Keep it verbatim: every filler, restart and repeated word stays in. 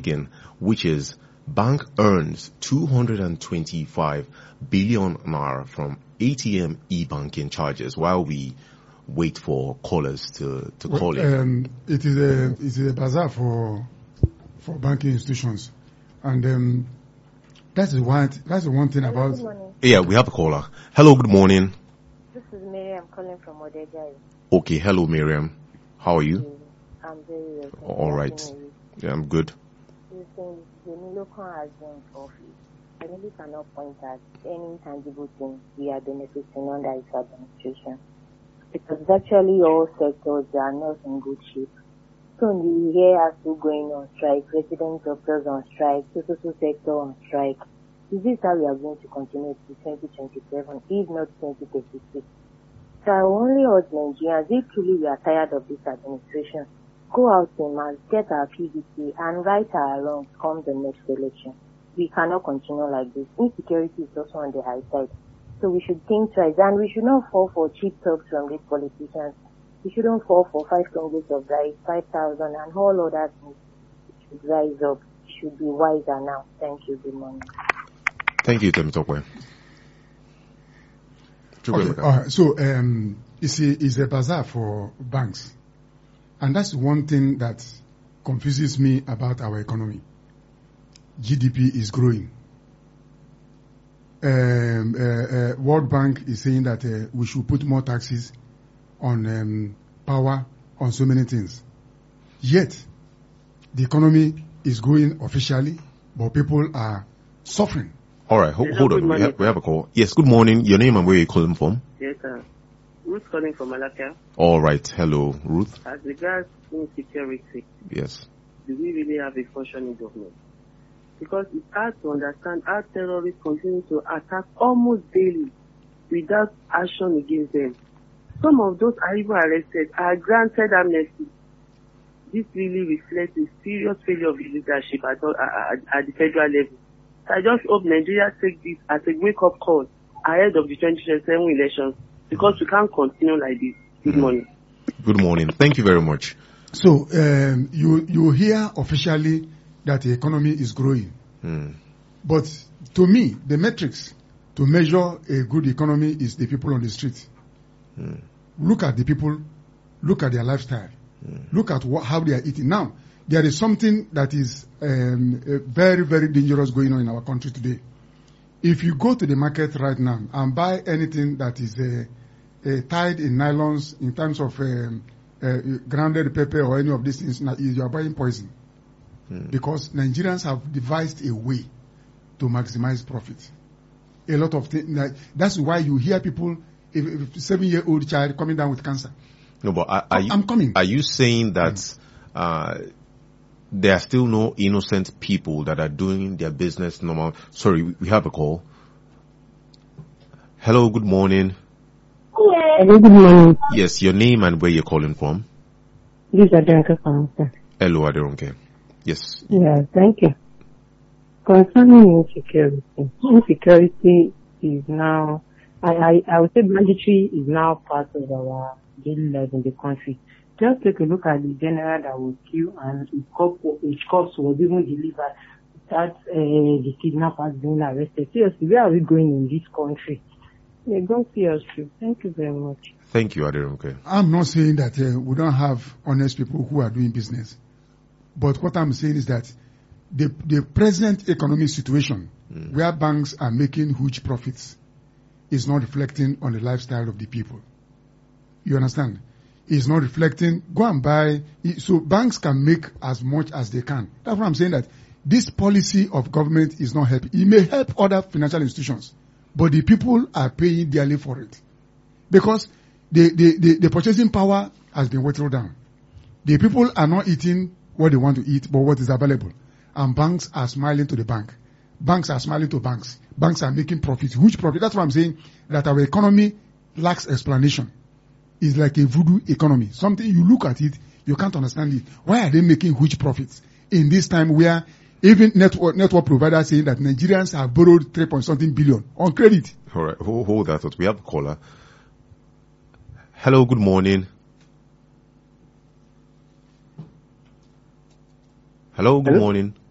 making, which is bank earns two hundred twenty-five billion naira from A T M e-banking charges while we wait for callers to, to well, call in. Um, it is a it is a bazaar for for banking institutions, and um, that's the one that's the one thing Hello, about. good morning. Yeah, we have a caller. Hello, good morning. This is Mary. I'm calling from Odejai. Okay, hello, Miriam. How are you? I'm very well. thank All you. right. Happy New Year. Yeah, I'm good. You think the Milocon has been in office. I really cannot point at any tangible thing we are benefiting under its administration. Because virtually all sectors they are not in good shape. So we hear us still going on strike, resident doctors on strike, social sector on strike. Is this how we are going to continue to twenty twenty-seven, if not twenty thirty-six? So I only urge Nigerians, if truly we are tired of this administration, go out in mass, get our P V C, and right our wrongs come the next election. We cannot continue like this. Insecurity is also on the high side. So we should think twice, and we should not fall for cheap talks from these politicians. We shouldn't fall for five Congress of rice, five thousand, and all other things. We should rise up. We should be wiser now. Thank you. Good morning. Thank you, Temitope. Okay, uh, so um, it's a it's a bazaar for banks, and that's one thing that confuses me about our economy. G D P is growing. Um, uh, uh, World Bank is saying that uh, we should put more taxes on um, power, on so many things. Yet, the economy is growing officially, but people are suffering. All right, ho- Hello, hold good on. We morning, have, we have a call. Yes, good morning. Your name and where you're calling from? Yes, sir. Ruth calling from Malacca. All right. Hello, Ruth. As regards insecurity, Yes. do we really have a functioning government? Because it's hard to understand how terrorists continue to attack almost daily without action against them. Some of those are even arrested, are granted amnesty. This really reflects a serious failure of leadership at, all, at, at the federal level. I just hope Nigeria take this as a wake-up call ahead of the twenty twenty-seven elections, because we can't continue like this. Good morning. Good morning. Thank you very much. So um, you you hear officially that the economy is growing, Mm. but to me, the metrics to measure a good economy is the people on the street. Mm. Look at the people, look at their lifestyle, Mm. look at what, how they are eating. Now, there is something that is um, uh, very, very dangerous going on in our country today. If you go to the market right now and buy anything that is uh, uh, tied in nylons in terms of um, uh, grounded pepper or any of these things, now you are buying poison. Mm. Because Nigerians have devised a way to maximize profit. A lot of things. Like, that's why you hear people, if, if a seven-year-old child coming down with cancer. No, but are, are you, I'm coming. Are you saying that uh, there are still no innocent people that are doing their business normal? Sorry, we, we have a call. Hello, good morning. Hello, good morning. Yes, your name and where you're calling from? This is Adenka from Sir. Hello, Aderonke. Yes. Yeah, thank you. Concerning insecurity, insecurity is now, I, I, I would say banditry is now part of our daily life in the country. Just take a look at the general that was killed and his corpse, his corpse was even delivered without uh, the kidnappers being arrested. Seriously, where are we going in this country? Yeah, don't see us through. Thank you very much. Thank you, Aderonke. I'm not saying that uh, we don't have honest people who are doing business. But what I'm saying is that the, the present economic situation, mm. where banks are making huge profits, is not reflecting on the lifestyle of the people. You understand? It's not reflecting. Go and buy. So banks can make as much as they can. That's what I'm saying, that this policy of government is not helping. It may help other financial institutions, but the people are paying dearly for it. Because the, the, the, the purchasing power has been whittled down. The people are not eating what they want to eat, but what is available. And banks are smiling to the bank. Banks are smiling to banks. Banks are making profits, huge profit. That's why I'm saying that our economy lacks explanation. It's like a voodoo economy. Something you look at it, you can't understand it. Why are they making huge profits in this time where even network, network providers saying that Nigerians have borrowed three point something billion on credit? All right, hold, hold that thought. We have a caller. Hello, good morning. Hello, good Hello? morning.